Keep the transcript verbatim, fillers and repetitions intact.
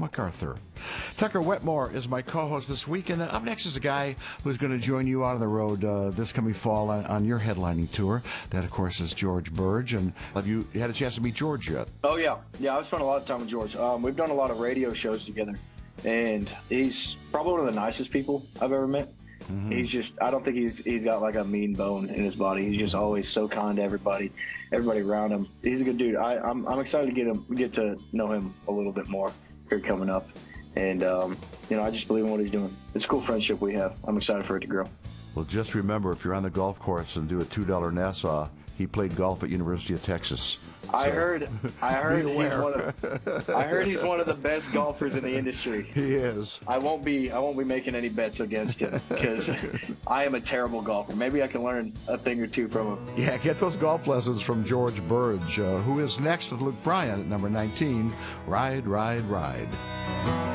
MacArthur. Tucker Wetmore is my co-host this week, and up next is a guy who's going to join you out on the road uh, this coming fall on, on your headlining tour. That, of course, is George Burge. And have you had a chance to meet George yet? Oh, yeah. Yeah, I've spent a lot of time with George. Um, we've done a lot of radio shows together, and he's probably one of the nicest people I've ever met. Mm-hmm. He's just, I don't think he's he's got like a mean bone in his body. He's just always so kind to everybody, everybody around him. He's a good dude. I, I'm I'm excited to get him get to know him a little bit more here coming up, and um, you know, I just believe in what he's doing. It's a cool friendship we have. I'm excited for it to grow. Well, just remember, if you're on the golf course and do a two dollar Nassau, he played golf at University of Texas. I So, heard, I heard be he's aware. one of, I heard he's one of the best golfers in the industry. He is. I won't be, I won't be making any bets against him because I am a terrible golfer. Maybe I can learn a thing or two from him. Yeah, get those golf lessons from George Burge, uh, who is next with Luke Bryan at number nineteen. Ride, ride, ride.